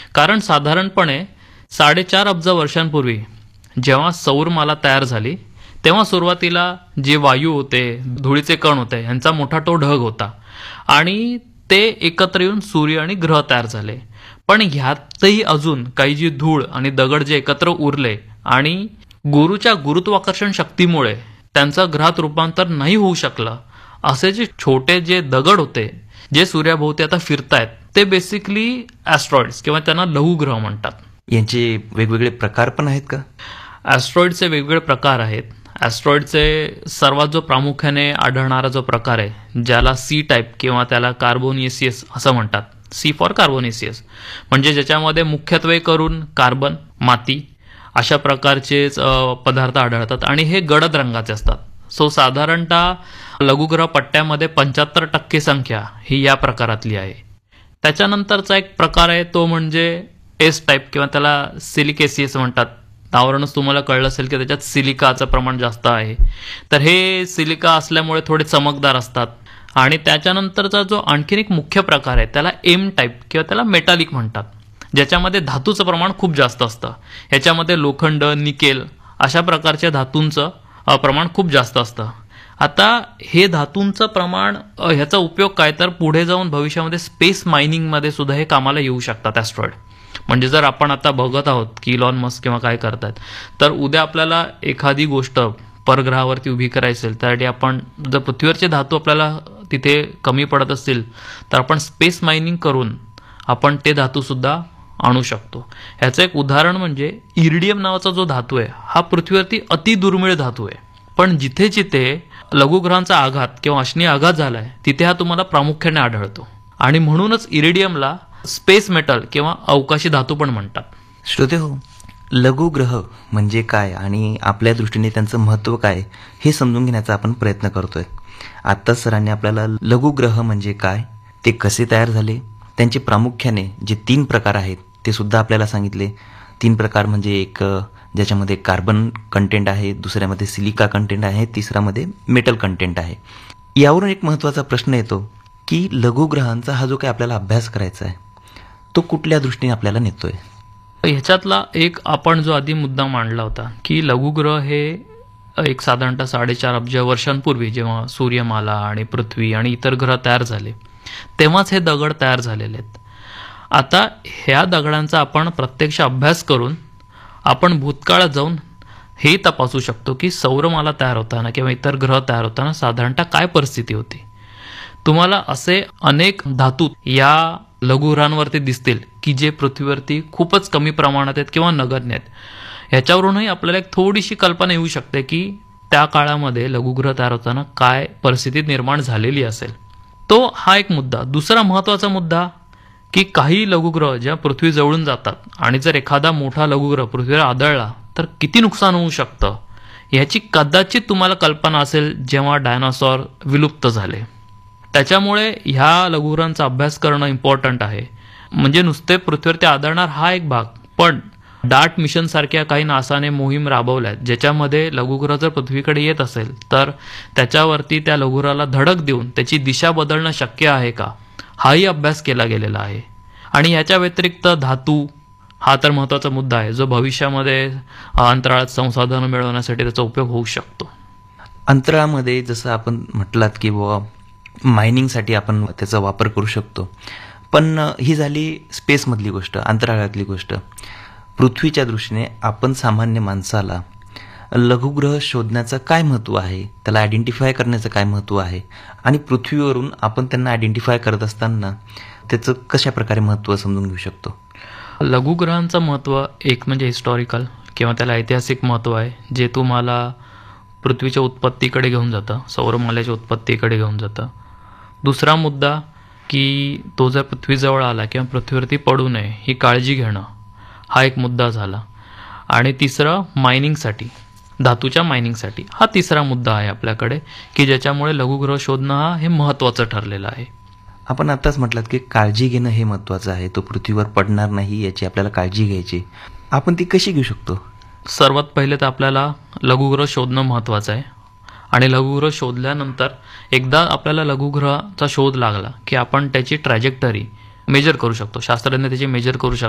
कारण साधारणपणे 4.5 अब्ज वर्षांपूर्वी जेव्हा सौरमाला तयार झाली तेव्हा सुरुवातीला जे वायू होते, धुळीचे कण होते, यांचा मोठा तो ढग होता आणि ते एकत्र येऊन सूर्य आणि ग्रह तयार झाले. पण ह्यातही अजून काही जी धूळ आणि दगड जे एकत्र उरले आणि गुरुच्या गुरुत्वाकर्षण शक्तीमुळे त्यांचं ग्रहात रूपांतर नाही होऊ शकलं, असे जे छोटे जे दगड होते जे सूर्याभोवती आता फिरतायत ते बेसिकली ॲस्ट्रॉइड्स किंवा त्यांना लघुग्रह म्हणतात. यांचे वेगवेगळे प्रकार पण आहेत का? ॲस्ट्रॉइडचे वेगवेगळे प्रकार आहेत. ॲस्ट्रॉइडचे सर्वात जो प्रामुख्याने आढळणारा जो प्रकार आहे ज्याला सी टाईप किंवा त्याला कार्बोनियसियस असं म्हणतात. सी फॉर कार्बोनियसियस म्हणजे ज्याच्यामध्ये मुख्यत्वे करून कार्बन, माती अशा प्रकारचेच पदार्थ आढळतात आणि हे गडद रंगाचे असतात. सो साधारणतः लघुग्रह पट्ट्यामध्ये 75% संख्या ही या प्रकारातली आहे. त्याच्यानंतरचा एक प्रकार आहे तो म्हणजे एस टाईप किंवा त्याला सिलिकेसियस म्हणतात. त्यावरूनच तुम्हाला कळलं असेल की त्याच्यात सिलिकाचं प्रमाण जास्त आहे. तर हे सिलिका असल्यामुळे थोडे चमकदार असतात. आणि त्याच्यानंतरचा जो आणखीन एक मुख्य प्रकार आहे त्याला एम टाईप किंवा त्याला मेटालिक म्हणतात, ज्याच्यामध्ये धातूचं प्रमाण खूप जास्त असतं. ह्याच्यामध्ये लोखंड, निकेल अशा प्रकारच्या धातूंचं प्रमाण खूप जास्त असतं. आता हे धातूंचं प्रमाण ह्याचा उपयोग काय तर पुढे जाऊन भविष्यामध्ये स्पेस मायनिंगमध्ये सुद्धा हे कामाला येऊ शकतात ॲस्ट्रॉइड. म्हणजे जर आपण आता बघत आहोत की इलॉन मस्क किंवा काय करतात, तर उद्या आपल्याला एखादी गोष्ट परग्रहावरती उभी करायची असेल त्यासाठी आपण जर पृथ्वीवरचे धातू आपल्याला तिथे कमी पडत असतील तर आपण स्पेस मायनिंग करून आपण ते धातूसुद्धा आणू शकतो. ह्याचं एक उदाहरण म्हणजे इरिडियम नावाचा जो धातू आहे हा पृथ्वीवरती अति दुर्मिळ धातू आहे. पण जिथे जिथे लघुग्रहांचा आघात किंवा अश्नीय आघात झालाय तिथे हा तुम्हाला प्रामुख्याने आढळतो आणि म्हणूनच इरिडियमला स्पेस मेटल किंवा अवकाशी धातू पण म्हणतात. श्रोते हो, लघुग्रह म्हणजे काय आणि आपल्या दृष्टीने त्यांचं महत्त्व काय हे समजून घेण्याचा आपण प्रयत्न करतोय. आत्ताच सरांनी आपल्याला लघुग्रह म्हणजे काय, ते कसे तयार झाले, त्यांचे प्रामुख्याने जे 3 प्रकार आहेत ते सुद्धा आपल्याला सांगितले. 3 प्रकार म्हणजे एक ज्याच्यामध्ये कार्बन कंटेंट आहे, दुसऱ्यामध्ये सिलिका कंटेंट आहे, तिसऱ्यामध्ये मेटल कंटेंट आहे. यावरून एक महत्त्वाचा प्रश्न येतो की लघुग्रहांचा हा जो काही आपल्याला अभ्यास करायचा आहे तो कुठल्या दृष्टीने आपल्याला नेतोय. ह्याच्यातला एक आपण जो आधी मुद्दा मांडला होता की लघुग्रह हे एक साधारणतः 4.5 अब्ज वर्षांपूर्वी जेव्हा सूर्यमाला आणि पृथ्वी आणि इतर ग्रह तयार झाले तेव्हाच हे दगड तयार झालेले आहेत. आता ह्या दगडांचा आपण प्रत्यक्ष अभ्यास करून आपण भूतकाळात जाऊन हे तपासू शकतो की सौरमाला तयार होताना किंवा इतर ग्रह तयार होताना साधारणतः काय परिस्थिती होती. तुम्हाला असे अनेक धातू या लघुग्रहांवरती दिसतील की जे पृथ्वीवरती खूपच कमी प्रमाणात आहेत किंवा नगण्य आहेत. ह्याच्यावरूनही आपल्याला एक थोडीशी कल्पना येऊ शकते की त्या काळामध्ये लघुग्रह तयार होताना काय परिस्थिती निर्माण झालेली असेल. तो हा एक मुद्दा. दुसरा महत्त्वाचा मुद्दा की काही लघुग्रह ज्या पृथ्वी जवळून जातात आणि जर एखादा मोठा लघुग्रह पृथ्वीवर आदळला तर किती नुकसान होऊ शकतं ह्याची कदाचित तुम्हाला कल्पना असेल जेव्हा डायनासॉर विलुप्त झाले. त्याच्यामुळे ह्या लघुग्रहांचा अभ्यास करणं इम्पॉर्टंट आहे. म्हणजे नुसते पृथ्वीवरती आदळणार हा एक भाग, पण डार्ट मिशन सारख्या काही नासाने मोहीम राबवल्यात ज्याच्यामध्ये लघुग्रह जर पृथ्वीकडे येत असेल तर त्याच्यावरती त्या लघुग्रहाला धडक देऊन त्याची दिशा बदलणं शक्य आहे का हाही अभ्यास केला गेलेला आहे. आणि ह्याच्या व्यतिरिक्त धातू हा तर महत्त्वाचा मुद्दा आहे जो भविष्यामध्ये अंतराळात संसाधनं मिळवण्यासाठी त्याचा उपयोग होऊ शकतो. अंतराळामध्ये जसं आपण म्हटलात की बाबा मायनिंगसाठी आपण त्याचा वापर करू शकतो, पण ही झाली स्पेसमधली गोष्ट, अंतराळातली गोष्ट. पृथ्वीच्या दृष्टीने आपण सामान्य माणसाला लघुग्रह शोधण्याचं काय महत्त्व आहे, त्याला आयडेंटिफाय करण्याचं काय महत्त्व आहे आणि पृथ्वीवरून आपण त्यांना आयडेंटिफाय करत असताना त्याचं कशा प्रकारे महत्त्व समजून घेऊ शकतो. लघुग्रहांचं महत्त्व एक म्हणजे हिस्टॉरिकल किंवा त्याला ऐतिहासिक महत्त्व आहे जे तुम्हाला पृथ्वीच्या उत्पत्तीकडे घेऊन जातं, सौरमालेच्या उत्पत्तीकडे घेऊन जातं. दुसरा मुद्दा की तो जर पृथ्वीजवळ आला किंवा पृथ्वीवरती पडू नये ही काळजी घेणं हा एक मुद्दा झाला. आणि तिसरं मायनिंगसाठी, धातूच्या मायनिंगसाठी हा तिसरा मुद्दा आहे आपल्याकडे की ज्याच्यामुळे लघुग्रह शोधणं हे महत्त्वाचं ठरलेलं आहे. आपण आत्ताच म्हटलात की काळजी घेणं हे महत्त्वाचं आहे, तो पृथ्वीवर पडणार नाही याची आपल्याला काळजी घ्यायची. आपण ती कशी घेऊ शकतो. सर्वात पहिले तर आपल्याला लघुग्रह शोधणं महत्त्वाचं आहे आणि लघुग्रह शोधल्यानंतर एकदा आपल्याला लघुग्रहाचा शोध लागला की आपण त्याची ट्रॅजेक्टरी मेजर करू शकतो. शास्त्रज्ञ त्याची मेजर करू शकतो